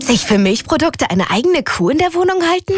Sich für Milchprodukte eine eigene Kuh in der Wohnung halten?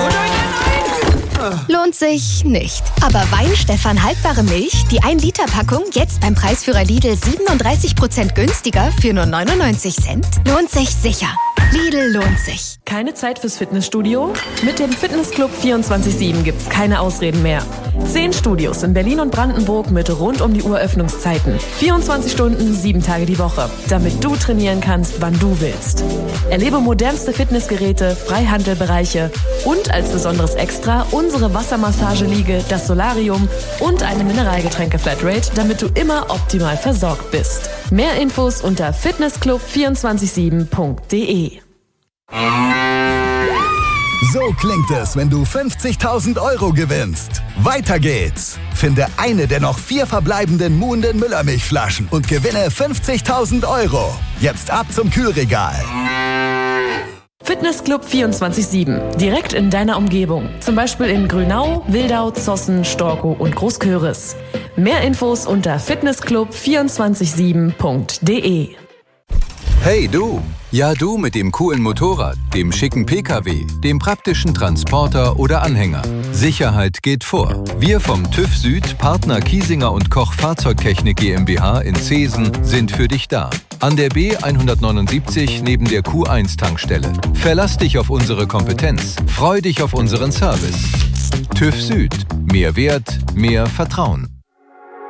Lohnt sich nicht. Aber Weihenstephan haltbare Milch, die 1-Liter-Packung, jetzt beim Preisführer Lidl 37% günstiger für nur 99 Cent, lohnt sich sicher. Lidl lohnt sich. Keine Zeit fürs Fitnessstudio? Mit dem Fitnessclub 24/7 gibt's keine Ausreden mehr. 10 Studios in Berlin und Brandenburg mit rund um die Uhr Öffnungszeiten. 24 Stunden, 7 Tage die Woche. Damit du trainieren kannst, wann du willst. Erlebe modernste Fitnessgeräte, Freihandelbereiche und als besonderes Extra unsere Wassermassageliege, das Solarium und eine Mineralgetränke-Flatrate, damit du immer optimal versorgt bist. Mehr Infos unter fitnessclub247.de. So klingt es, wenn du 50.000 € gewinnst. Weiter geht's. Finde eine der noch 4 verbleibenden Muhnden Müllermilchflaschen und gewinne 50.000 €. Jetzt ab zum Kühlregal. Fitnessclub 24/7. Direkt in deiner Umgebung. Zum Beispiel in Grünau, Wildau, Zossen, Storkow und Großköris. Mehr Infos unter fitnessclub247.de. Hey du! Ja, du mit dem coolen Motorrad, dem schicken PKW, dem praktischen Transporter oder Anhänger. Sicherheit geht vor. Wir vom TÜV Süd, Partner Kiesinger und Koch Fahrzeugtechnik GmbH in Zeesen, sind für dich da. An der B179 neben der Q1-Tankstelle. Verlass dich auf unsere Kompetenz. Freu dich auf unseren Service. TÜV Süd. Mehr Wert, mehr Vertrauen.